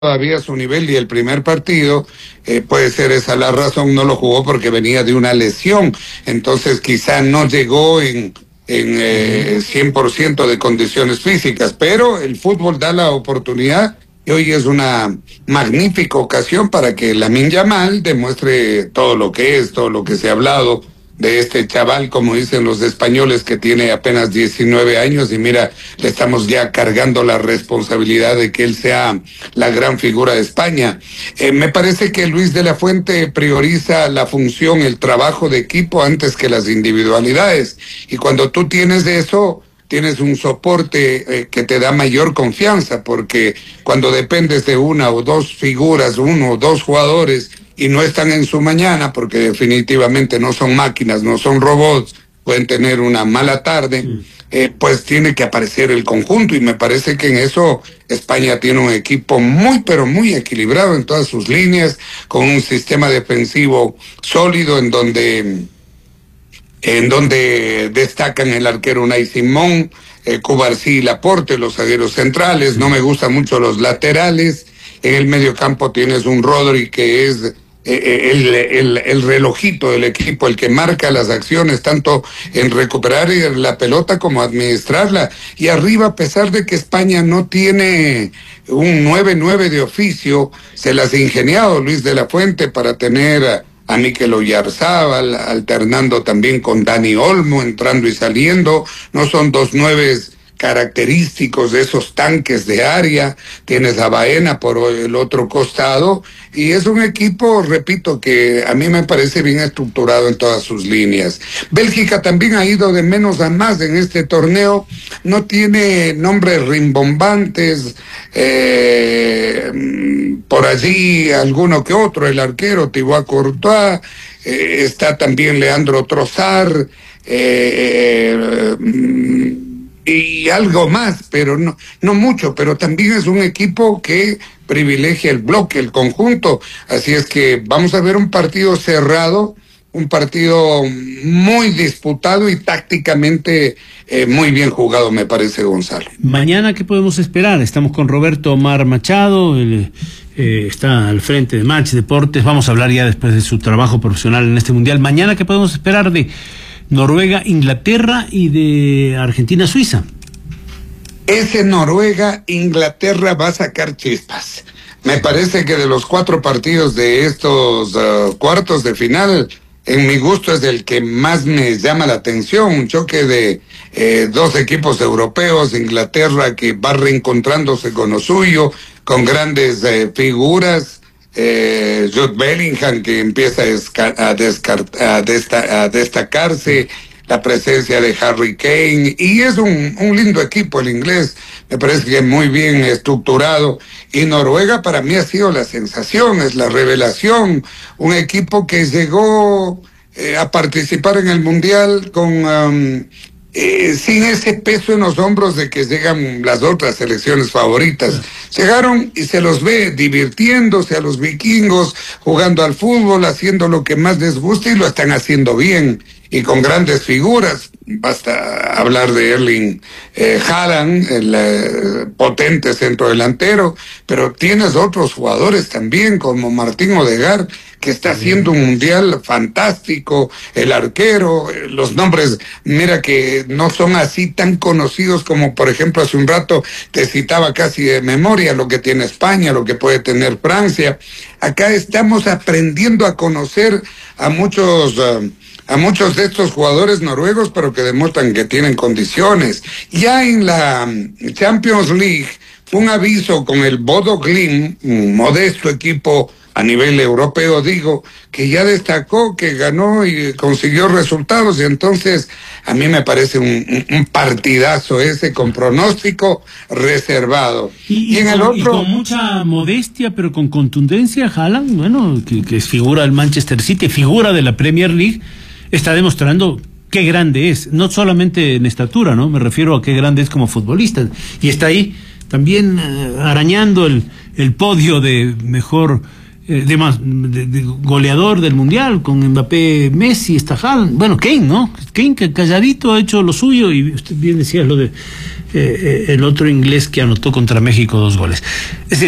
todavía su nivel y el primer partido, puede ser esa la razón, no lo jugó porque venía de una lesión, entonces quizá no llegó en 100% de condiciones físicas, pero el fútbol da la oportunidad y hoy es una magnífica ocasión para que Lamine Yamal demuestre todo lo que es, todo lo que se ha hablado de este chaval, como dicen los españoles, que tiene apenas 19 años y mira, le estamos ya cargando la responsabilidad de que él sea la gran figura de España. Me parece que Luis de la Fuente prioriza la función, el trabajo de equipo antes que las individualidades, y cuando tú tienes eso, tienes un soporte que te da mayor confianza, porque cuando dependes de una o dos figuras, uno o dos jugadores, y no están en su mañana, porque definitivamente no son máquinas, no son robots, pueden tener una mala tarde, pues tiene que aparecer el conjunto, y me parece que en eso España tiene un equipo muy, pero muy equilibrado en todas sus líneas, con un sistema defensivo sólido en donde destacan el arquero Unai Simón, Cubarsí y Laporte, los zagueros centrales. No me gustan mucho los laterales. En el medio campo tienes un Rodri que es el relojito del equipo, el que marca las acciones, tanto en recuperar la pelota como administrarla. Y arriba, a pesar de que España no tiene un 9-9 de oficio, se las ha ingeniado Luis de la Fuente para tener a Mikel Oyarzabal, alternando también con Dani Olmo, entrando y saliendo. No son dos nueves característicos de esos tanques de área. Tienes a Baena por el otro costado, y es un equipo, repito, que a mí me parece bien estructurado en todas sus líneas. Bélgica también ha ido de menos a más en este torneo, no tiene nombres rimbombantes, por allí alguno que otro, el arquero Thibaut Courtois, está también Leandro Trossard, y algo más, pero no mucho, pero también es un equipo que privilegia el bloque, el conjunto, así es que vamos a ver un partido cerrado, un partido muy disputado y tácticamente muy bien jugado, me parece, Gonzalo. Mañana, ¿qué podemos esperar? Estamos con Roberto Omar Machado, está al frente de Match Deportes, vamos a hablar ya después de su trabajo profesional en este mundial. Mañana, ¿qué podemos esperar de Noruega, Inglaterra y de Argentina, Suiza? Ese Noruega, Inglaterra va a sacar chispas. Me parece que de los 4 partidos de estos cuartos de final, en mi gusto es el que más me llama la atención. Un choque de dos equipos europeos, Inglaterra que va reencontrándose con lo suyo, con grandes figuras. Jude Bellingham que empieza a destacarse, la presencia de Harry Kane, y es un lindo equipo el inglés, me parece que es muy bien estructurado, y Noruega para mí ha sido la sensación, es la revelación, un equipo que llegó a participar en el Mundial con sin ese peso en los hombros de que llegan las otras selecciones favoritas. Llegaron y se los ve divirtiéndose a los vikingos, jugando al fútbol, haciendo lo que más les gusta, y lo están haciendo bien y con grandes figuras. Basta hablar de Erling Haaland, el potente centrodelantero, pero tienes otros jugadores también como Martín Odegaard, que está haciendo un mundial fantástico, el arquero, los nombres, mira que no son así tan conocidos como, por ejemplo, hace un rato te citaba casi de memoria lo que tiene España, lo que puede tener Francia. Acá estamos aprendiendo a conocer a muchos de estos jugadores noruegos, pero que demuestran que tienen condiciones. Ya en la Champions League fue un aviso con el Bodo Glimt, un modesto equipo a nivel europeo, digo, que ya destacó, que ganó y consiguió resultados, y entonces a mí me parece un partidazo ese, con pronóstico reservado. Y en el otro, y con mucha modestia, pero con contundencia, Haaland, bueno, que es figura del Manchester City, figura de la Premier League, está demostrando qué grande es, no solamente en estatura, ¿no? Me refiero a qué grande es como futbolista, y está ahí también arañando el podio de mejor de goleador del mundial, con Mbappé, Messi, está Haaland, bueno, Kane, ¿no? Kane, que calladito ha hecho lo suyo, y usted bien decía lo de el otro inglés que anotó contra México 2 goles. Es decir,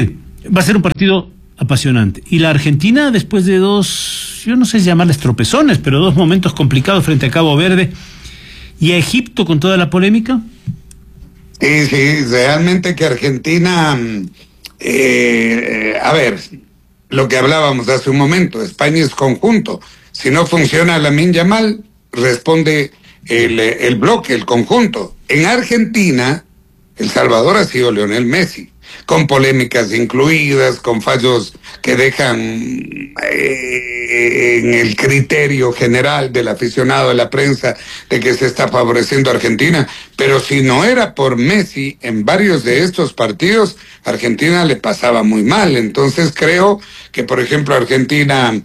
Va a ser un partido apasionante. Y la Argentina, después de dos, yo no sé si llamarles tropezones, pero dos momentos complicados frente a Cabo Verde y a Egipto con toda la polémica. Sí, sí, realmente que Argentina, a ver, lo que hablábamos hace un momento, España es conjunto. Si no funciona Lamine Yamal, responde el bloque, el conjunto. En Argentina, El Salvador ha sido Lionel Messi, con polémicas incluidas, con fallos que dejan en el criterio general del aficionado, de la prensa, de que se está favoreciendo a Argentina. Pero si no era por Messi, en varios de estos partidos, Argentina le pasaba muy mal. Entonces creo que, por ejemplo, Argentina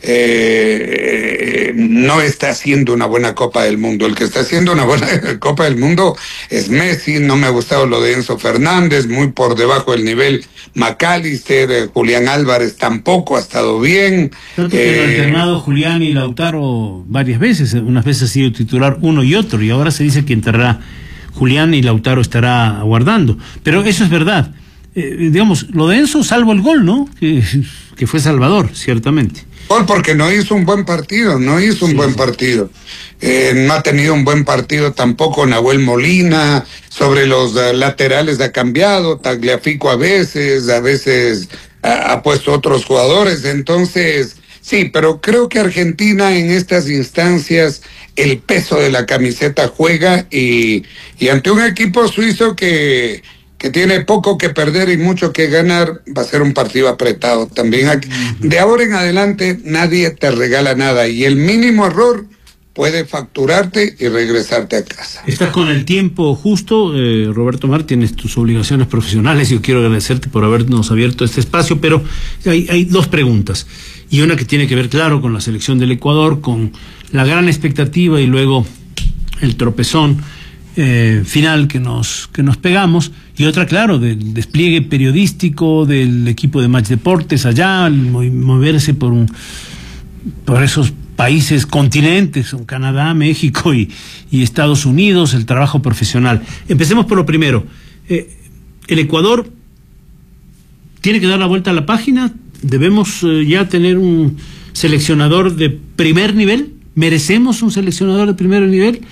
no está haciendo una buena Copa del Mundo. El que está haciendo una buena Copa del Mundo es Messi. No me ha gustado lo de Enzo Fernández, muy por debajo del nivel McAllister. Julián Álvarez tampoco ha estado bien. Tanto que lo ha alternado Julián y Lautaro varias veces. Unas veces ha sido titular uno y otro, y ahora se dice que entrará Julián y Lautaro estará aguardando. Pero eso es verdad. Digamos, lo de Enzo, salvo el gol, ¿no? Que fue salvador, ciertamente. Porque no hizo un buen partido, no ha tenido un buen partido tampoco Nahuel Molina. Sobre los laterales ha cambiado, Tagliafico a veces ha puesto otros jugadores. Entonces, sí, pero creo que Argentina en estas instancias el peso de la camiseta juega, y ante un equipo suizo que tiene poco que perder y mucho que ganar, va a ser un partido apretado también. De ahora en adelante nadie te regala nada, y el mínimo error puede facturarte y regresarte a casa. Estás con el tiempo justo, Roberto Mar, tienes tus obligaciones profesionales. Yo quiero agradecerte por habernos abierto este espacio, pero hay dos preguntas, y una que tiene que ver, claro, con la selección del Ecuador, con la gran expectativa y luego el tropezón final que nos pegamos, y otra, claro, del despliegue periodístico del equipo de Match Deportes allá, moverse por esos países, continentes, son Canadá, México y Estados Unidos, el trabajo profesional. Empecemos por lo primero. El Ecuador tiene que dar la vuelta a la página. Debemos ya tener un seleccionador de primer nivel. ¿Merecemos un seleccionador de primer nivel?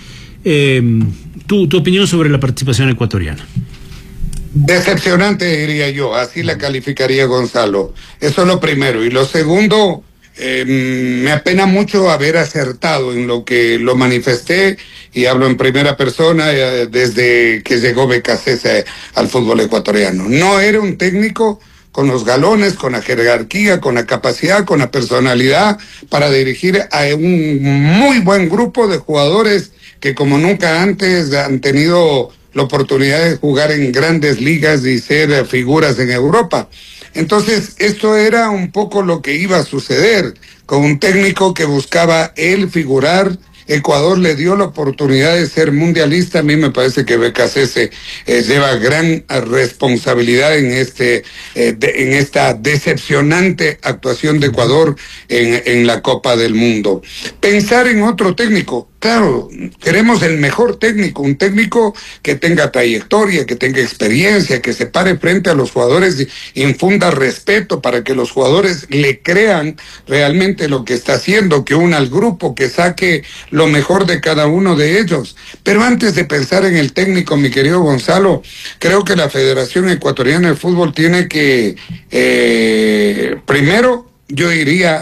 Tu opinión sobre la participación ecuatoriana. Decepcionante, diría yo, así la calificaría Gonzalo. Eso es lo primero. Y lo segundo, me apena mucho haber acertado en lo que lo manifesté, y hablo en primera persona, desde que llegó Becasese al fútbol ecuatoriano. No era un técnico con los galones, con la jerarquía, con la capacidad, con la personalidad para dirigir a un muy buen grupo de jugadores que como nunca antes han tenido la oportunidad de jugar en grandes ligas y ser figuras en Europa. Entonces, esto era un poco lo que iba a suceder, con un técnico que buscaba él figurar. Ecuador le dio la oportunidad de ser mundialista. A mí me parece que Becasese lleva gran responsabilidad en esta decepcionante actuación de Ecuador en la Copa del Mundo. Pensar en otro técnico. Claro, queremos el mejor técnico, un técnico que tenga trayectoria, que tenga experiencia, que se pare frente a los jugadores y infunda respeto para que los jugadores le crean realmente lo que está haciendo, que una al grupo, que saque lo mejor de cada uno de ellos. Pero antes de pensar en el técnico, mi querido Gonzalo, creo que la Federación Ecuatoriana de Fútbol tiene que, primero, yo diría,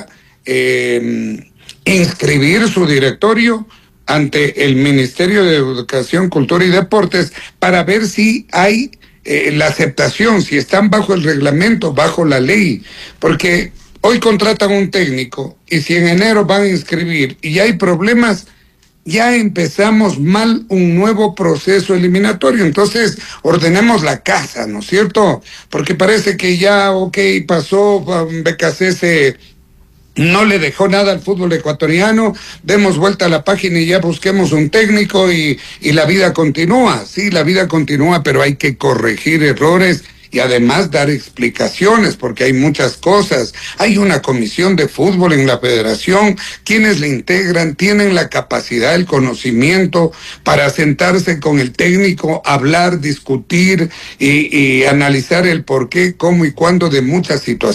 inscribir su directorio ante el Ministerio de Educación, Cultura y Deportes para ver si hay la aceptación, si están bajo el reglamento, bajo la ley, porque hoy contratan un técnico y si en enero van a inscribir y hay problemas, ya empezamos mal un nuevo proceso eliminatorio. Entonces ordenemos la casa, ¿no es cierto? Porque parece que ya, pasó, Becasese no le dejó nada al fútbol ecuatoriano, demos vuelta a la página y ya busquemos un técnico y la vida continúa. Sí, la vida continúa, pero hay que corregir errores y además dar explicaciones, porque hay muchas cosas. Hay una comisión de fútbol en la federación, quienes la integran tienen la capacidad, el conocimiento para sentarse con el técnico, hablar, discutir y analizar el por qué, cómo y cuándo de muchas situaciones.